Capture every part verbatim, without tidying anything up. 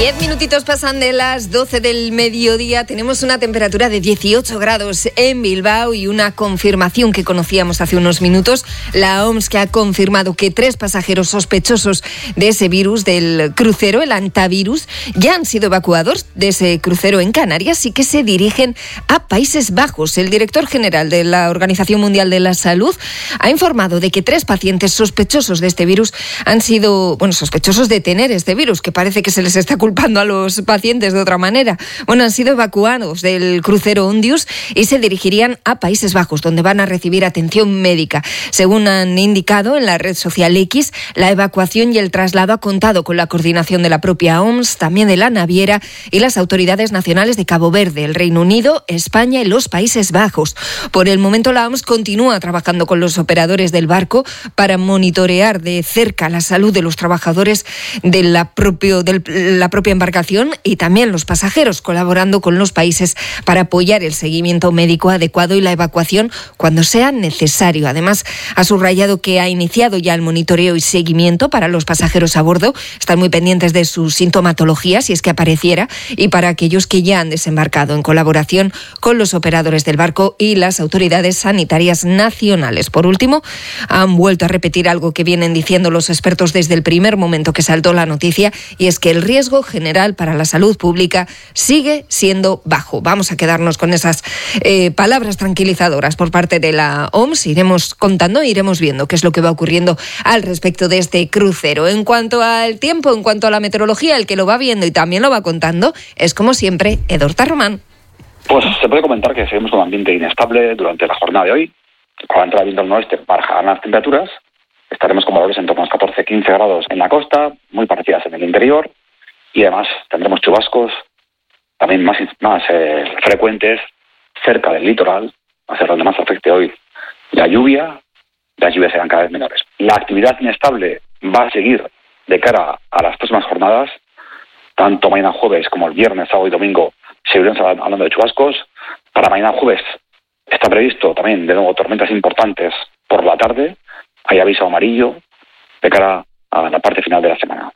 Diez minutitos pasan de las doce del mediodía. Tenemos una temperatura de dieciocho grados en Bilbao y una confirmación que conocíamos hace unos minutos. La O M S que ha confirmado que tres pasajeros sospechosos de ese virus del crucero, el hantavirus, ya han sido evacuados de ese crucero en Canarias y que se dirigen a Países Bajos. El director general de la Organización Mundial de la Salud ha informado de que tres pacientes sospechosos de este virus han sido, bueno, sospechosos de tener este virus, que parece que se les está culpando a los pacientes de otra manera. Bueno, han sido evacuados del crucero Ondius y se dirigirían a Países Bajos, donde van a recibir atención médica. Según han indicado en la red social X, la evacuación y el traslado ha contado con la coordinación de la propia O M S, también de la naviera y las autoridades nacionales de Cabo Verde, el Reino Unido, España y los Países Bajos. Por el momento, la O M S continúa trabajando con los operadores del barco para monitorear de cerca la salud de los trabajadores de la, propio, de la propia embarcación y también los pasajeros, colaborando con los países para apoyar el seguimiento médico adecuado y la evacuación cuando sea necesario. Además, ha subrayado que ha iniciado ya el monitoreo y seguimiento para los pasajeros a bordo. Están muy pendientes de su sintomatología, si es que apareciera, y para aquellos que ya han desembarcado, en colaboración con los operadores del barco y las autoridades sanitarias nacionales. Por último, han vuelto a repetir algo que vienen diciendo los expertos desde el primer momento que saltó la noticia, y es que el riesgo general para la salud pública sigue siendo bajo. Vamos a quedarnos con esas eh, palabras tranquilizadoras por parte de la O M S. Iremos contando, iremos viendo qué es lo que va ocurriendo al respecto de este crucero. En cuanto al tiempo, en cuanto a la meteorología, el que lo va viendo y también lo va contando es, como siempre, Edorta Román. Pues se puede comentar que seguimos con un ambiente inestable durante la jornada de hoy. Con la entrada de viento del noreste bajarán las temperaturas. Estaremos con valores en torno a los catorce a quince grados en la costa, muy parecidas en el interior, y además tendremos chubascos también más, más eh, frecuentes cerca del litoral, va a ser donde más afecte hoy la lluvia. Las lluvias serán cada vez menores. La actividad inestable va a seguir de cara a las próximas jornadas, tanto mañana jueves como el viernes, sábado y domingo seguiremos hablando de chubascos. Para mañana jueves está previsto también de nuevo tormentas importantes por la tarde. Hay aviso amarillo de cara a la parte final de la semana.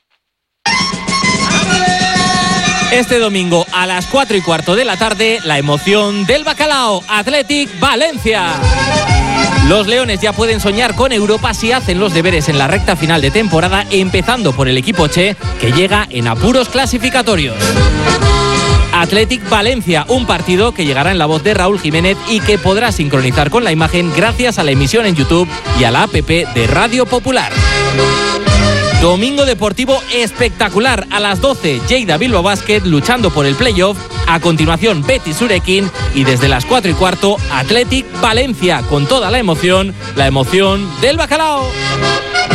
Este domingo a las cuatro y cuarto de la tarde, la emoción del Bacalao, Athletic Valencia. Los leones ya pueden soñar con Europa si hacen los deberes en la recta final de temporada, empezando por el equipo Che, que llega en apuros clasificatorios. Athletic Valencia, un partido que llegará en la voz de Raúl Jiménez y que podrá sincronizar con la imagen gracias a la emisión en YouTube y a la app de Radio Popular. Domingo deportivo espectacular a las doce, Lleida Bilbao Basket luchando por el playoff. A continuación, Betis Surekin, y desde las cuatro y cuarto, Athletic Valencia, con toda la emoción, la emoción del Bacalao.